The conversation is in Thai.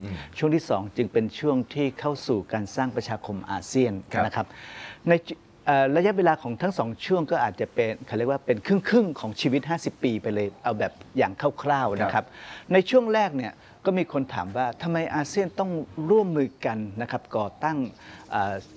ช่วงที่2จึงเป็นช่วงที่เข้าสู่การสร้างประชาคมอาเซียนนะครับในระยะเวลาของทั้ง2ช่วงก็อาจจะเป็นเขาเรียกว่าเป็นครึ่งของชีวิต50 ปีไปเลยเอาแบบอย่างคร่าวๆนะครับในช่วงแรกเนี่ยก็มีคนถามว่าทำไมอาเซียนต้องร่วมมือกันนะครับก่อตั้ง